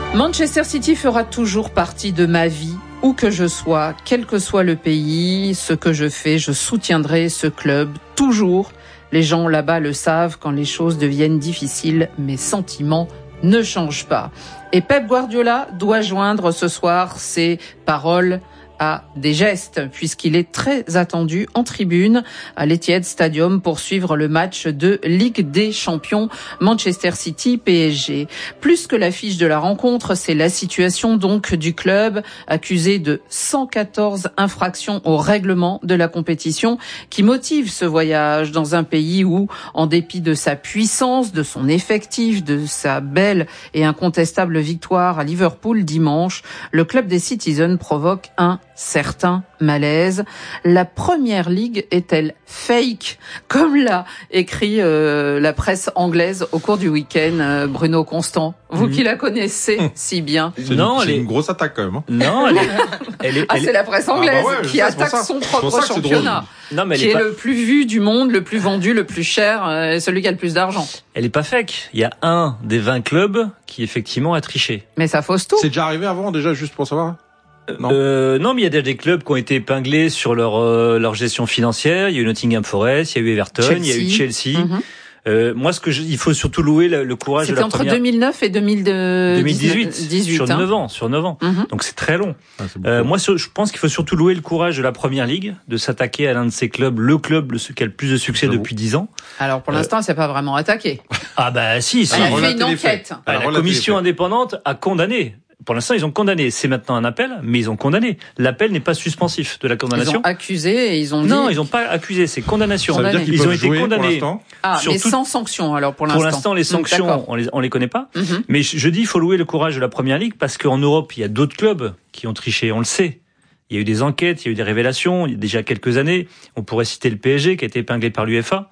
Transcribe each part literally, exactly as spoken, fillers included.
Manchester City fera toujours partie de ma vie, où que je sois, quel que soit le pays, ce que je fais, je soutiendrai ce club, toujours. Les gens là-bas le savent, quand les choses deviennent difficiles, mes sentiments ne changent pas. Et Pep Guardiola doit joindre ce soir ses paroles à des gestes, puisqu'il est très attendu en tribune à l'Etihad Stadium pour suivre le match de Ligue des Champions Manchester City P S G. Plus que l'affiche de la rencontre, c'est la situation donc du club accusé de cent quatorze infractions au règlement de la compétition qui motive ce voyage dans un pays où, en dépit de sa puissance, de son effectif, de sa belle et incontestable victoire à Liverpool dimanche, le club des Citizens provoque un certain malaise. La première ligue est-elle fake, comme l'a écrit euh, la presse anglaise au cours du week-end, euh, Bruno Constant, vous mmh. qui la connaissez mmh. si bien. C'est, non, une, c'est est... une grosse attaque quand même. Hein. Non, elle est... elle est ah, elle c'est est... la presse anglaise ah bah ouais, qui attaque ça. son propre championnat, non, mais qui est, est pas... le plus vu du monde, le plus vendu, le plus cher, euh, celui qui a le plus d'argent. Elle est pas fake. Il y a un des vingt clubs qui effectivement a triché. Mais ça fausse tout. C'est déjà arrivé avant, déjà, juste pour savoir. Non. Euh, non, mais il y a déjà des clubs qui ont été épinglés sur leur euh, leur gestion financière. Il y a eu Nottingham Forest, il y a eu Everton, Chelsea. il y a eu Chelsea. Mm-hmm. Euh, moi, ce que je, il faut surtout louer le, le courage C'était de la entre première... deux mille neuf et deux mille dix-huit sur hein. neuf ans, sur neuf ans. Mm-hmm. Donc c'est très long. Ah, c'est euh, moi, je pense qu'il faut surtout louer le courage de la Première Ligue, de s'attaquer à l'un de ces clubs, le club le, qui a le plus de succès J'avoue. depuis dix ans. Alors pour l'instant, euh... c'est pas vraiment attaqué. Ah bah si, si. Elle a fait une enquête. La commission indépendante a condamné. Pour l'instant, ils ont condamné. C'est maintenant un appel, mais ils ont condamné. L'appel n'est pas suspensif de la condamnation. Ils ont accusé et ils ont dit... Non, ils n'ont pas accusé, c'est condamnation. Ça veut dire qu'ils ils peuvent ont été jouer condamnés. Pour ah, mais tout... sans sanction, alors, pour l'instant. Pour l'instant, les sanctions, mmh, on les, on les connaît pas. Mmh. Mais je, je dis, il faut louer le courage de la Première Ligue parce qu'en Europe, il y a d'autres clubs qui ont triché, on le sait. Il y a eu des enquêtes, il y a eu des révélations, il y a déjà quelques années. On pourrait citer le P S G qui a été épinglé par l'U F A.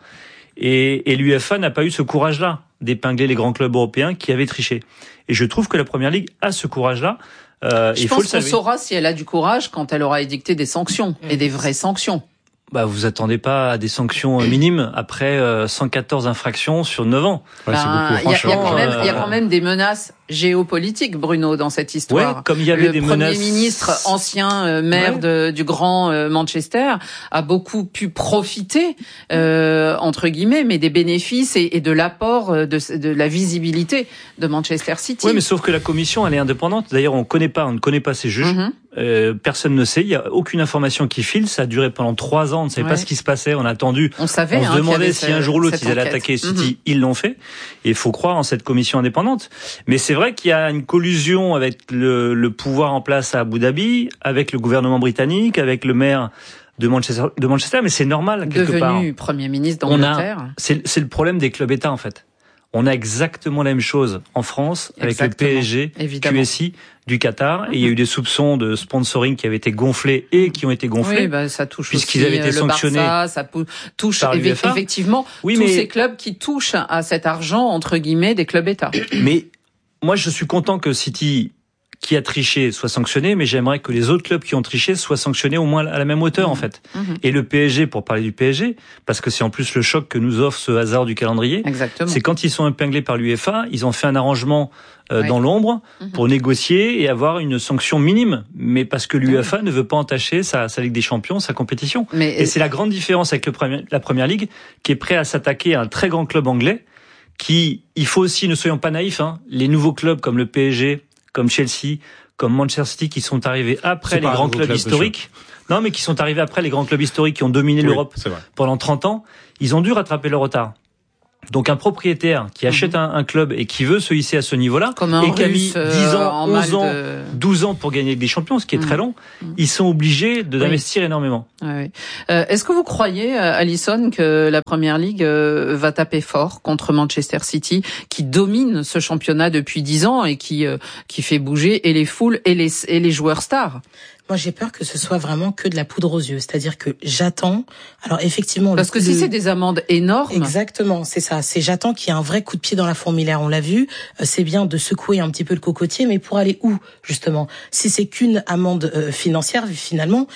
Et, et l'U F A n'a pas eu ce courage-là d'épingler les grands clubs européens qui avaient triché. Et je trouve que la Première Ligue a ce courage-là. Euh, je il pense faut le qu'on saluer. saura si elle a du courage quand elle aura édicté des sanctions, mmh. et des vraies sanctions. Bah, vous attendez pas à des sanctions minimes après euh, cent quatorze infractions sur neuf ans. Ouais, bah, c'est beaucoup. Il y, y a quand même, il y a quand même des menaces géopolitiques, Bruno, dans cette histoire. Ouais, comme il y avait le des Premier menaces. ministre, ancien euh, maire ouais. de, du grand euh, Manchester, a beaucoup pu profiter, euh, entre guillemets, mais des bénéfices et, et de l'apport de, de la visibilité de Manchester City. Oui, mais sauf que la commission, elle est indépendante. D'ailleurs, on connaît pas, on ne connaît pas ces juges. Mm-hmm. Euh, personne ne sait. Il y a aucune information qui file. Ça a duré pendant trois ans. On ne savait ouais. pas ce qui se passait. On a attendu. On savait. On se hein, demandait si un jour ou l'autre ils allaient enquête. attaquer City. Mm-hmm. Ils l'ont fait. Et il faut croire en cette commission indépendante. Mais c'est vrai qu'il y a une collusion avec le, le pouvoir en place à Abu Dhabi, avec le gouvernement britannique, avec le maire de Manchester. De Manchester. Mais c'est normal quelque Devenu part. Devenu Premier ministre d'Angleterre. On a, c'est, c'est le problème des clubs États en fait. On a exactement la même chose en France avec exactement. le P S G, Évidemment. Q S I du Qatar. Mm-hmm. Et il y a eu des soupçons de sponsoring qui avaient été gonflés et qui ont été gonflés. Oui, bah, ça touche puisqu'ils aussi avaient été le sanctionnés Barça, ça touche éve- effectivement oui, tous mais... ces clubs qui touchent à cet argent, entre guillemets, des clubs États. Mais moi, je suis content que City, qui a triché, soit sanctionné, mais j'aimerais que les autres clubs qui ont triché soient sanctionnés au moins à la même hauteur, mmh. en fait. Mmh. Et le P S G, pour parler du P S G, parce que c'est en plus le choc que nous offre ce hasard du calendrier, Exactement. c'est quand ils sont épinglés par l'U F A, ils ont fait un arrangement euh, ouais. dans l'ombre mmh. pour négocier et avoir une sanction minime, mais parce que l'U F A mmh. ne veut pas entacher sa, sa Ligue des Champions, sa compétition. Mais... Et c'est la grande différence avec le premier, la Première Ligue, qui est prêt à s'attaquer à un très grand club anglais, qui, il faut aussi, ne soyons pas naïfs, hein, les nouveaux clubs comme le P S G, comme Chelsea, comme Manchester City, qui sont arrivés après c'est les grands clubs club, historiques. Non, mais qui sont arrivés après les grands clubs historiques qui ont dominé oui, l'Europe pendant trente ans. Ils ont dû rattraper leur retard. Donc un propriétaire qui achète mmh. un, un club et qui veut se hisser à ce niveau-là, et qui a mis dix ans, onze ans, de... douze ans pour gagner des champions, ce qui est mmh. très long, mmh. ils sont obligés de, d'investir oui. énormément. Ah oui. Euh, est-ce que vous croyez, Alison, que la Première Ligue euh, va taper fort contre Manchester City, qui domine ce championnat depuis dix ans et qui euh, qui fait bouger et les foules et les et les joueurs stars? Moi, j'ai peur que ce soit vraiment que de la poudre aux yeux. C'est-à-dire que j'attends. Alors, effectivement. Parce que si de... c'est des amendes énormes. Exactement, c'est ça. C'est j'attends qu'il y ait un vrai coup de pied dans la fourmilière. On l'a vu. C'est bien de secouer un petit peu le cocotier, mais pour aller où, justement? Si c'est qu'une amende euh, financière, finalement,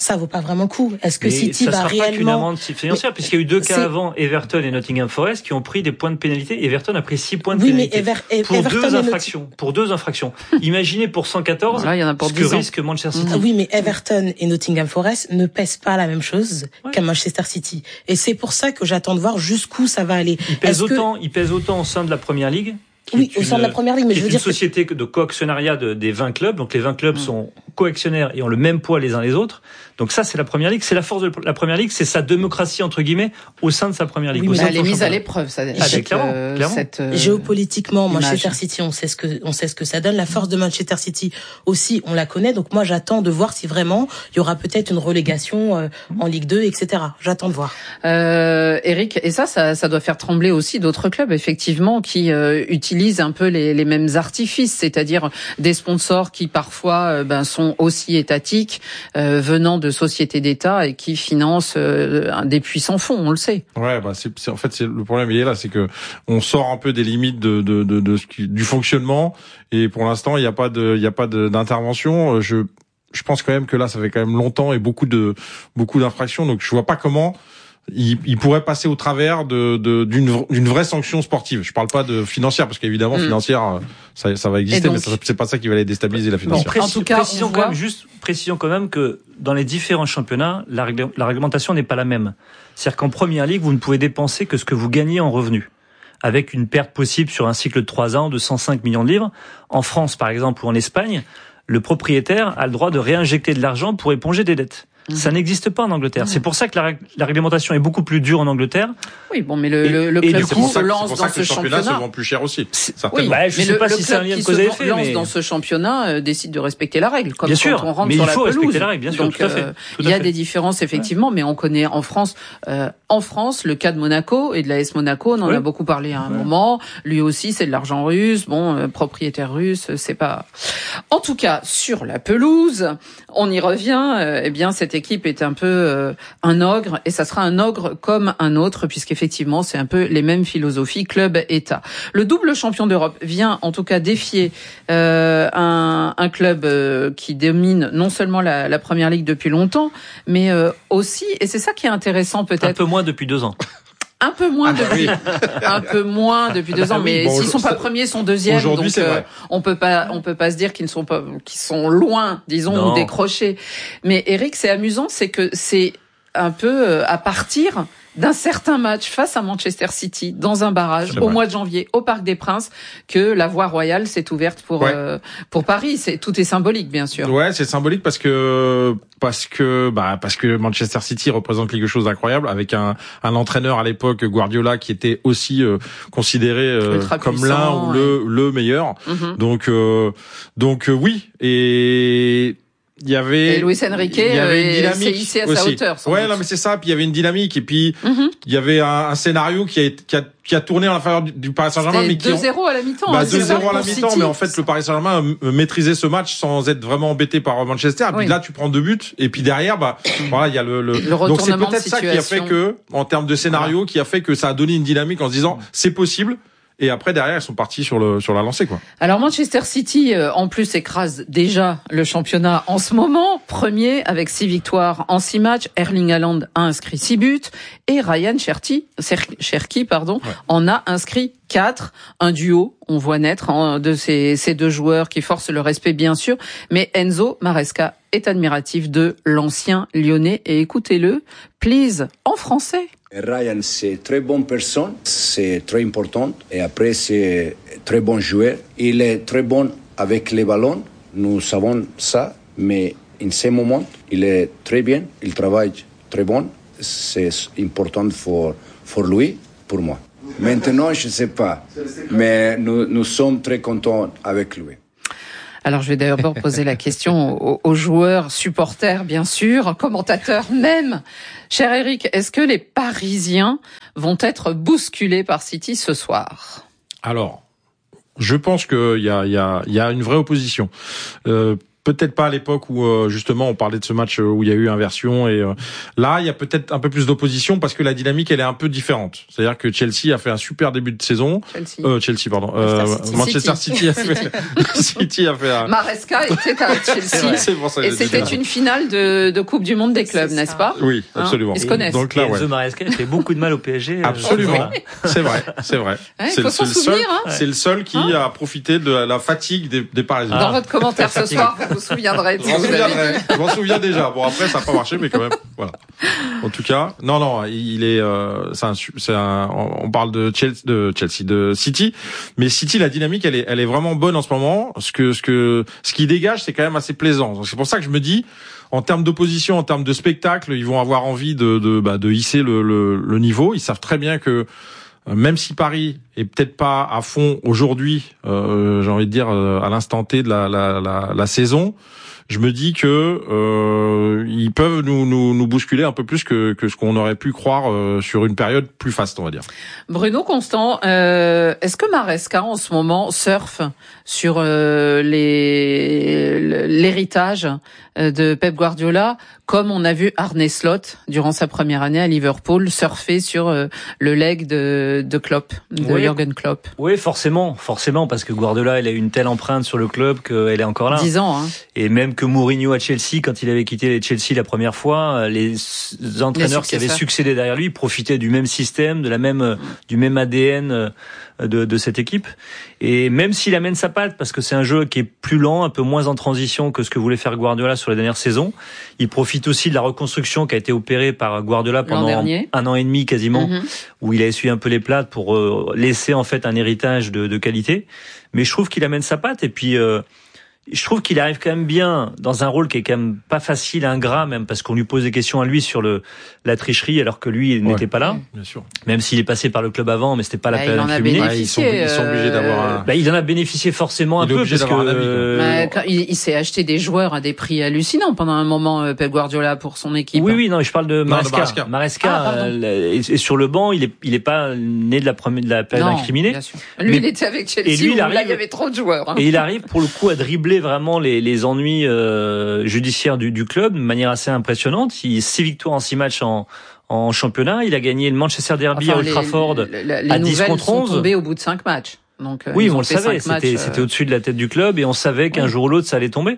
ça vaut pas vraiment le coup. Est-ce que mais City ça va sera réellement... pas qu'une amende financière, mais puisqu'il y a eu deux cas c'est... avant, Everton et Nottingham Forest, qui ont pris des points de pénalité. Everton a pris six points de oui, pénalité. Mais Ever... pour Everton deux et infractions. Not... Pour deux infractions. Imaginez pour cent quatorze, voilà, il y en a pour ce que risque Manchester City. Mmh. Oui, mais Everton et Nottingham Forest ne pèsent pas la même chose ouais. qu'à Manchester City. Et c'est pour ça que j'attends de voir jusqu'où ça va aller. Ils pèsent Est-ce autant, que... ils pèsent autant au sein de la Première Ligue. Oui, au sein de la Première Ligue, mais je veux dire une société que... de coactionnariat de, des vingt clubs. Donc les vingt clubs mmh. sont coactionnaires et ont le même poids les uns les autres. Donc ça, c'est la Première Ligue. C'est la force de la Première Ligue, c'est sa démocratie entre guillemets au sein de sa Première Ligue. Oui, mais elle est mise à l'épreuve, ça. Ah, cette, clairement, euh, clairement. Cette, euh, géopolitiquement, image. Manchester City, on sait ce que on sait ce que ça donne. La force de Manchester City aussi, on la connaît. Donc moi, j'attends de voir si vraiment il y aura peut-être une relégation euh, en Ligue deux, et cetera. J'attends de voir. Euh, Eric, et ça, ça, ça doit faire trembler aussi d'autres clubs, effectivement, qui euh, utilisent un peu les, les mêmes artifices, c'est-à-dire des sponsors qui parfois euh, ben, sont aussi étatiques, euh, venant de sociétés d'État et qui financent euh, des puissants fonds, on le sait. Ouais, bah c'est, c'est en fait c'est le problème il est là, c'est que on sort un peu des limites de de de, de ce qui, du fonctionnement et pour l'instant il n'y a pas de il y a pas de, d'intervention. Je je pense quand même que là ça fait quand même longtemps et beaucoup de beaucoup d'infractions, donc je vois pas comment il, il pourrait passer au travers de, de d'une, d'une vraie sanction sportive. Je parle pas de financière parce qu'évidemment mmh. financière ça, ça va exister, donc, mais ça, c'est pas ça qui va les déstabiliser la financière. Bon, précis, en tout cas, précisons quand même juste précisons quand même que dans les différents championnats, la, règle, la réglementation n'est pas la même. C'est-à-dire qu'en Première Ligue, vous ne pouvez dépenser que ce que vous gagnez en revenus, avec une perte possible sur un cycle de trois ans de cent cinq millions de livres. En France, par exemple, ou en Espagne, le propriétaire a le droit de réinjecter de l'argent pour éponger des dettes. Mmh. Ça n'existe pas en Angleterre. Mmh. C'est pour ça que la, règle, la réglementation est beaucoup plus dure en Angleterre. Oui, bon, mais le, et, le, le club qui se lance dans ce championnat, ça se vend plus cher aussi. Oui, bah, je mais sais le, pas le si c'est un lien de cause à effet, lance mais dans ce championnat euh, décide de respecter la règle, comme bien quand sûr, on rentre mais sur il la faut pelouse. respecter la règle, bien sûr. Donc, tout à fait. euh, tout il y a fait. des différences effectivement, ouais. mais on connaît en France, euh, en France, le cas de Monaco et de l'A S Monaco. On en ouais. a beaucoup parlé à un ouais. moment. Lui aussi, c'est de l'argent russe. Bon, euh, propriétaire russe, c'est pas. En tout cas, sur la pelouse, on y revient. Euh, eh bien, cette équipe est un peu euh, un ogre. Et ça sera un ogre comme un autre, puisqu'effectivement, c'est un peu les mêmes philosophies, club-État. Le double champion d'Europe vient en tout cas défier euh, un, un club euh, qui domine non seulement la, la Première Ligue depuis longtemps, mais euh, aussi, et c'est ça qui est intéressant peut-être... Un peu moins depuis deux ans. Un peu moins depuis, un peu moins depuis deux ans, mais bon, s'ils sont pas premiers, ils sont deuxièmes. Aujourd'hui, donc c'est vrai. Euh, on peut pas, on peut pas se dire qu'ils ne sont pas, qu'ils sont loin, disons, non. ou décrochés. Mais Eric, c'est amusant, c'est que c'est un peu euh, à partir d'un certain match face à Manchester City dans un barrage au mois de janvier au Parc des Princes que la voie royale s'est ouverte pour ouais. euh, pour Paris. C'est tout est symbolique, bien sûr. Ouais, c'est symbolique parce que parce que bah parce que Manchester City représente quelque chose d'incroyable avec un un entraîneur à l'époque, Guardiola, qui était aussi euh, considéré euh, comme l'un ou ouais. le le meilleur. Mm-hmm. Donc euh, donc euh, oui et il y avait et Luis Enrique il y avait une dynamique s'est hissé à sa hauteur. Ouais, doute. non mais c'est ça, puis il y avait une dynamique et puis mm-hmm. il y avait un, un scénario qui a qui a qui a tourné en faveur du, du Paris Saint-Germain C'était mais qui deux zéro à la mi-temps. Bah hein, deux zéro à la mi-temps City. Mais en fait le Paris Saint-Germain maîtrisait ce match sans être vraiment embêté par Manchester. Et puis oui. là tu prends deux buts et puis derrière bah voilà, il y a le, le... le donc c'est peut-être ça qui a fait que en termes de scénario voilà. qui a fait que ça a donné une dynamique en se disant c'est possible. Et après, derrière, ils sont partis sur le sur la lancée, quoi. Alors, Manchester City, euh, en plus, écrase déjà le championnat en ce moment. Premier, avec six victoires en six matchs. Erling Haaland a inscrit six buts. Et Ryan Cherki, Cherki, pardon, ouais. en a inscrit quatre. Un duo, on voit naître, hein, de ces, ces deux joueurs qui forcent le respect, bien sûr. Mais Enzo Maresca est admiratif de l'ancien Lyonnais. Et écoutez-le, please, en français. Ryan, c'est très bonne personne, c'est très important. Et après, c'est très bon joueur. Il est très bon avec les ballons, nous savons ça. Mais en ce moment, il est très bien, il travaille très bon. C'est important pour, pour lui, pour moi. Maintenant, je ne sais pas, mais nous, nous sommes très contents avec lui. Alors, je vais d'abord poser la question aux, aux joueurs, supporters, bien sûr, commentateurs même. Cher Eric, est-ce que les Parisiens vont être bousculés par City ce soir ? Alors, je pense qu'il y a, il y a, il y a une vraie opposition. Euh, peut-être pas à l'époque où euh, justement on parlait de ce match où il y a eu inversion et euh, là il y a peut-être un peu plus d'opposition parce que la dynamique elle est un peu différente. C'est-à-dire que Chelsea a fait un super début de saison. Chelsea, euh, Chelsea pardon. Euh, Manchester City, City a fait. City a fait. Un... Maresca était à Chelsea. C'est bon, ça, et c'était déjà. Une finale de, de Coupe du Monde des clubs, c'est n'est-ce ça. Pas? Oui, absolument. Hein, ils se connaissent. Donc là, ouais. Enzo Maresca fait beaucoup de mal au P S G. Absolument. Euh, c'est vrai, c'est vrai. Ouais, c'est, faut le, s'en c'est, souvenir, le seul, hein. c'est le seul qui hein? a profité de la fatigue des, des Parisiens. Dans ah. votre commentaire ce soir, vous vous souviendrez. Je m'en souviendrai. Je m'en souviens déjà. Bon après ça n'a pas marché mais quand même voilà. En tout cas, non non, il est euh, c'est un c'est un on parle de Chelsea de Chelsea de City, mais City la dynamique elle est elle est vraiment bonne en ce moment. Ce que ce que ce qui dégage c'est quand même assez plaisant. Donc c'est pour ça que je me dis en termes d'opposition, en termes de spectacle, ils vont avoir envie de de bah, de hisser le, le le niveau, ils savent très bien que même si Paris est peut-être pas à fond aujourd'hui, euh, j'ai envie de dire à l'instant T de la la la, la saison, je me dis que euh, ils peuvent nous, nous nous bousculer un peu plus que que ce qu'on aurait pu croire euh, sur une période plus faste, on va dire. Bruno Constant, euh, est-ce que Maresca en ce moment surfe sur euh, les l'héritage de Pep Guardiola, comme on a vu Arne Slot durant sa première année à Liverpool surfer sur euh, le leg de de Klopp, de oui. Jürgen Klopp? Oui, forcément, forcément, parce que Guardiola, il a eu une telle empreinte sur le club qu'elle est encore là. Dix ans, hein. Et même que Mourinho à Chelsea, quand il avait quitté les Chelsea la première fois, les entraîneurs qui avaient succédé derrière lui profitaient du même système, de la même, mmh. du même A D N de, de cette équipe. Et même s'il amène sa patte, parce que c'est un jeu qui est plus lent, un peu moins en transition que ce que voulait faire Guardiola sur les dernières saisons, il profite aussi de la reconstruction qui a été opérée par Guardiola pendant un an et demi quasiment, mmh. où il a essuyé un peu les plâtres pour euh, laisser en fait un héritage de, de qualité. Mais je trouve qu'il amène sa patte et puis euh, je trouve qu'il arrive quand même bien dans un rôle qui est quand même pas facile, ingrat même, parce qu'on lui pose des questions à lui sur le la tricherie, alors que lui il ouais, n'était pas là. Bien sûr. Même s'il est passé par le club avant, mais c'était pas bah, la peine d'incriminer. Ouais, ils, sont, ils sont obligés d'avoir. Un... Bah, il en a bénéficié forcément un il peu parce que un avis, euh... bah, il, il s'est acheté des joueurs à des prix hallucinants pendant un moment, Pep Guardiola, pour son équipe. Oui, oui, non, je parle de Maresca. Maresca, Maresca ah, euh, et sur le banc, il est il est pas né de la première de la période incriminée. Bien sûr. Lui, mais... il était avec Chelsea. Et lui, il arrive... là, il y avait trop de joueurs. Hein. Et il arrive pour le coup à dribbler vraiment les les les ennuis euh, judiciaires du, du club de manière assez impressionnante. Il six victoires en six matchs en en championnat. Il a gagné le Manchester Derby enfin, à Old Trafford les, les, les à dix contre onze. Sont tombés au bout de cinq matchs. Donc, oui, on le savait. C'était, c'était euh... au-dessus de la tête du club et on savait qu'un oui. jour ou l'autre ça allait tomber.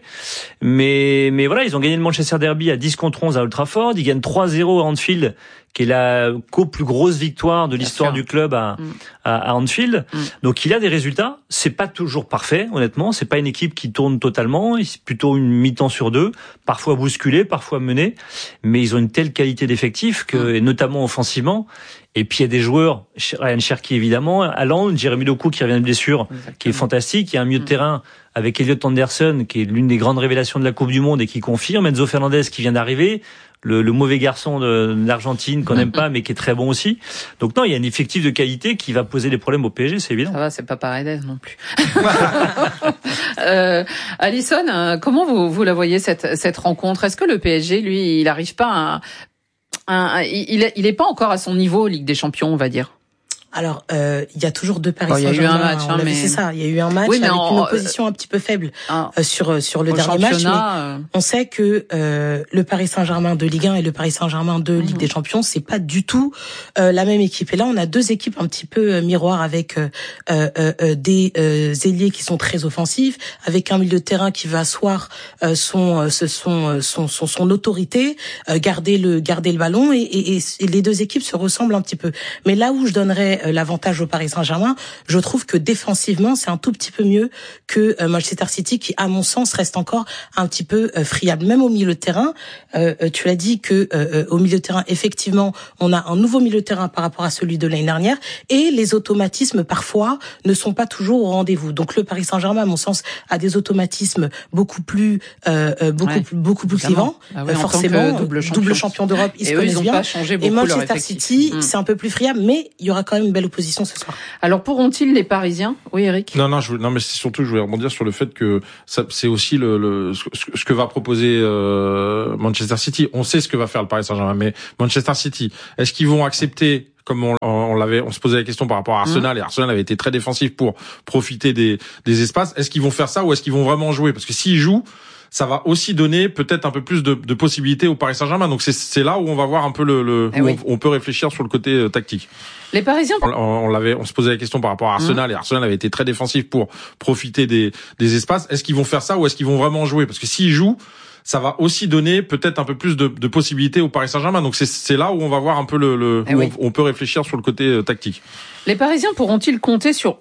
Mais, mais voilà, ils ont gagné le Manchester Derby à dix contre onze à Old Trafford. Ils gagnent trois zéro à Anfield, qui est la co-plus grosse victoire de l'histoire du club à, mm. à, à Anfield. Mm. Donc il a des résultats. C'est pas toujours parfait, honnêtement. C'est pas une équipe qui tourne totalement. C'est plutôt une mi-temps sur deux, parfois bousculée, parfois menée. Mais ils ont une telle qualité d'effectif que, mm. et notamment offensivement. Et puis il y a des joueurs, Ryan Cherki évidemment, Haaland, Jeremy Doku qui revient de blessure, exactement. Qui est fantastique. Il y a un milieu de terrain avec Elliot Anderson qui est l'une des grandes révélations de la Coupe du Monde et qui confirme. Enzo Fernandez qui vient d'arriver. Le, le mauvais garçon de, de l'Argentine qu'on n'aime pas mais qui est très bon aussi. Donc non, il y a un effectif de qualité qui va poser des problèmes au P S G, c'est évident. Ça va, c'est pas Paredes non plus. euh, Alisson, comment vous, vous la voyez cette, cette rencontre? Est-ce que le P S G, lui, il n'arrive pas à, à, à il, il est pas encore à son niveau Ligue des Champions, on va dire? Alors, euh, il y a toujours deux Paris bon, Saint-Germain. Il y a eu un match, hein, mais c'est ça. Il y a eu un match oui, avec en, une opposition euh, un petit peu faible euh, sur sur le dernier match. Mais euh... on sait que euh, le Paris Saint-Germain de Ligue un et le Paris Saint-Germain de Ligue mmh. des Champions, c'est pas du tout euh, la même équipe. Et là, on a deux équipes un petit peu euh, miroirs avec euh, euh, euh, des euh, ailiers qui sont très offensifs, avec un milieu de terrain qui va asseoir euh, son, euh, son, son son son son autorité, euh, garder le garder le ballon. Et, et, et les deux équipes se ressemblent un petit peu. Mais là où je donnerais l'avantage au Paris Saint-Germain, je trouve que défensivement, c'est un tout petit peu mieux que euh, Manchester City, qui, à mon sens, reste encore un petit peu euh, friable. Même au milieu de terrain, euh, tu l'as dit que euh, au milieu de terrain, effectivement, on a un nouveau milieu de terrain par rapport à celui de l'année dernière, et les automatismes, parfois, ne sont pas toujours au rendez-vous. Donc le Paris Saint-Germain, à mon sens, a des automatismes beaucoup plus euh, beaucoup ouais, plus, beaucoup plus clivants. Ah ouais, euh, forcément, double champion, double champion d'Europe, ils et se eux, connaissent ils ont bien. Pas changé beaucoup et Manchester City, mmh. c'est un peu plus friable, mais il y aura quand même une belle opposition ce soir. Alors pourront-ils les Parisiens? Oui, Eric. Non, non, je, non, mais c'est surtout, je voulais rebondir sur le fait que ça, c'est aussi le, le ce, ce que va proposer euh, Manchester City. On sait ce que va faire le Paris Saint-Germain, mais Manchester City, est-ce qu'ils vont accepter, comme on, on l'avait, on se posait la question par rapport à Arsenal, mmh. et Arsenal avait été très défensif pour profiter des, des espaces. Est-ce qu'ils vont faire ça ou est-ce qu'ils vont vraiment jouer? Parce que s'ils jouent, ça va aussi donner peut-être un peu plus de, de possibilités au Paris Saint-Germain. Donc c'est, c'est là où on va voir un peu le, le eh où oui. on, on peut réfléchir sur le côté euh, tactique. Les Parisiens, on, on l'avait, on se posait la question par rapport à Arsenal, mmh. et Arsenal avait été très défensif pour profiter des, des espaces. Est-ce qu'ils vont faire ça ou est-ce qu'ils vont vraiment jouer? Parce que s'ils jouent, ça va aussi donner peut-être un peu plus de, de possibilités au Paris Saint-Germain. Donc c'est, c'est là où on va voir un peu le, le eh où oui. on, on peut réfléchir sur le côté euh, tactique. Les Parisiens pourront-ils compter sur